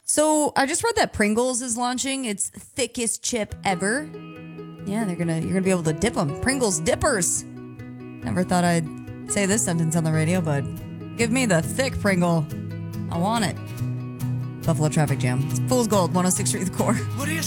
So I just read that Pringles is launching its thickest chip ever. Yeah, you're gonna be able to dip them. Pringles dippers. Never thought I'd say this sentence on the radio, but give me the thick Pringle. I want it. Buffalo Traffic Jam. It's Fool's Gold, 106.3 The Core. What do you